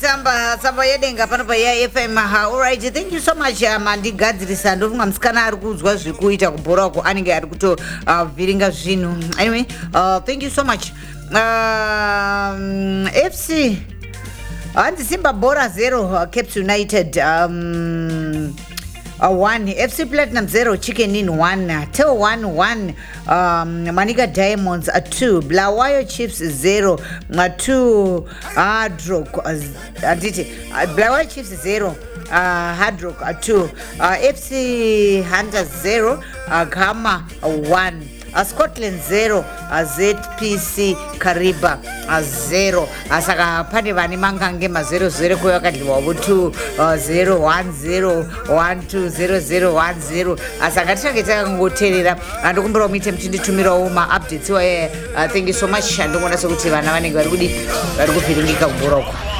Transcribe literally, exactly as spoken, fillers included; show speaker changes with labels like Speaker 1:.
Speaker 1: Samba Samba yedenga pano pa F M. All right, thank you so much mandi gadzirisa ndofunga musikana ari kuzwa zvikuita kubhora ko anenge ari kuto viringa zvinhu. Anyway, uh, thank you so much. Um, F C and Simba Bora zero, uh, Caps United um Uh, one, F C Platinum zero, Chicken in one, Tel one one, um, Maniga Diamonds uh, two, Blawayo Chiefs zero, uh, two, Hard Rock, uh, uh, Blawayo Chiefs zero, uh, Hard Rock uh, two, uh, F C Hunters zero, uh, Gama uh, one. Uh, Scotland zero, uh, Z P C Kariba uh, zero. Asaka pane vani mangange ma zero zero ko yakadliwa bo two uh, zero one zero one two zero zero one zero. Asaka tshaketa ngoterera andokumbira umite mtinditumira uma updates wa uh, thank you so much. Andongona sokuti vana vanenge vari kudi vari kuvhiringika kuboroko.